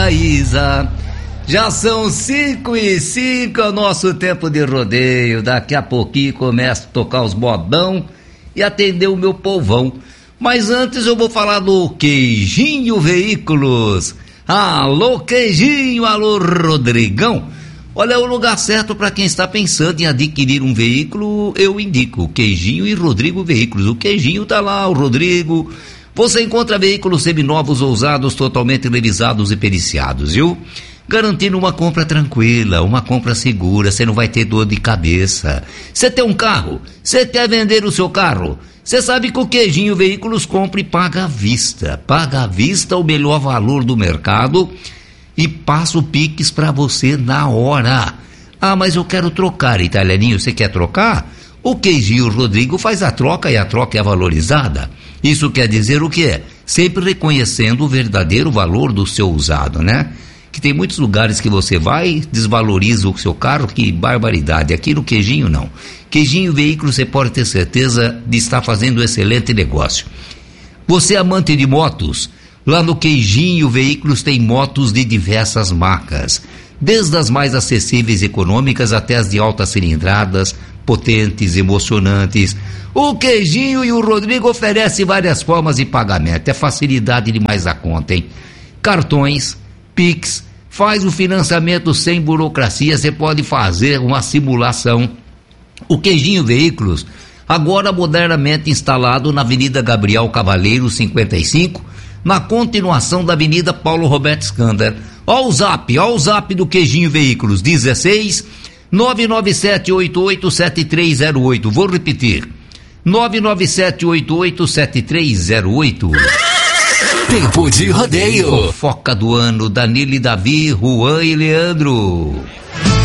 Maria Isa. Já são 5:05, é o nosso tempo de rodeio. Daqui a pouquinho começa a tocar os modão e atender o meu povão. Mas antes eu vou falar do Queijinho Veículos. Alô, Queijinho, alô, Rodrigão. Olha, é o lugar certo para quem está pensando em adquirir um veículo, eu indico o Queijinho e Rodrigo Veículos. O Queijinho tá lá, o Rodrigo. Você encontra veículos seminovos ou usados, totalmente revisados e periciados, viu? Garantindo uma compra tranquila, uma compra segura, você não vai ter dor de cabeça. Você tem um carro, você quer vender o seu carro, você sabe que o Queijinho Veículos compra e paga à vista. Paga à vista o melhor valor do mercado e passa o Pix para você na hora. Ah, mas eu quero trocar, italianinho, você quer trocar? O Queijinho Rodrigo faz a troca e a troca é valorizada. Isso quer dizer o quê? Sempre reconhecendo o verdadeiro valor do seu usado, né? Que tem muitos lugares que você vai, desvaloriza o seu carro, que barbaridade. Aqui no Queijinho não. Queijinho Veículos, você pode ter certeza de estar fazendo um excelente negócio. Você é amante de motos? Lá no Queijinho Veículos tem motos de diversas marcas, desde as mais acessíveis e econômicas até as de altas cilindradas, potentes, emocionantes. O Queijinho e o Rodrigo oferecem várias formas de pagamento, é facilidade demais a conta, hein? Cartões, Pix, faz o financiamento sem burocracia, você pode fazer uma simulação. O Queijinho Veículos, agora modernamente instalado na Avenida Gabriel Cavaleiro 55, na continuação da Avenida Paulo Roberto Scander. Ó o zap do Queijinho Veículos, 16 997887308. Vou repetir, 997887308. Tempo de rodeio. Fofoca do ano, Danilo e Davi, Juan e Leandro.